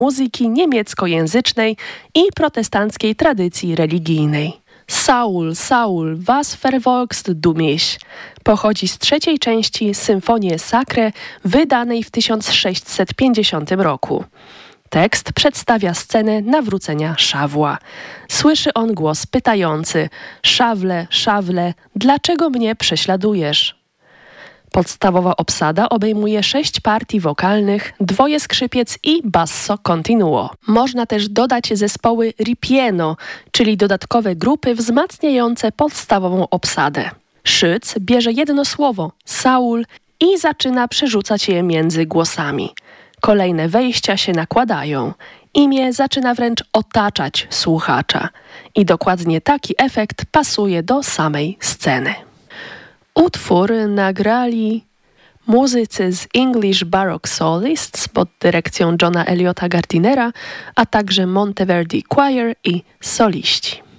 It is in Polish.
muzyki niemieckojęzycznej i protestanckiej tradycji religijnej. Saul, Saul, was verfolgst du mich pochodzi z trzeciej części Symfonie Sacre wydanej w 1650 roku. Tekst przedstawia scenę nawrócenia Szawła. Słyszy on głos pytający: Szawle, Szawle, dlaczego mnie prześladujesz? Podstawowa obsada obejmuje 6 partii wokalnych, 2 skrzypiec i basso continuo. Można też dodać zespoły ripieno, czyli dodatkowe grupy wzmacniające podstawową obsadę. Schütz bierze jedno słowo, Saul, i zaczyna przerzucać je między głosami. Kolejne wejścia się nakładają. Imię zaczyna wręcz otaczać słuchacza. I dokładnie taki efekt pasuje do samej sceny. Utwór nagrali muzycy z English Baroque Solists pod dyrekcją Johna Eliota Gardinera, a także Monteverdi Choir i soliści.